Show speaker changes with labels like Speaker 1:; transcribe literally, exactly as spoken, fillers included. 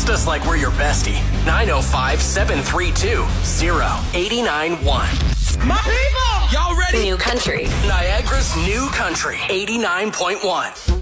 Speaker 1: Text us like we're your bestie. nine oh five, seven three two, oh eight nine one.
Speaker 2: My people! Y'all ready?
Speaker 3: New Country.
Speaker 1: Niagara's New Country, eighty-nine point one.